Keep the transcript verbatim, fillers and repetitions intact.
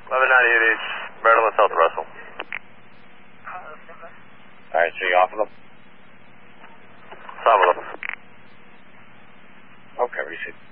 eleven ninety-eight H, Maryland, South Russell. Alright, so you off of them? Some of them. Okay, receive.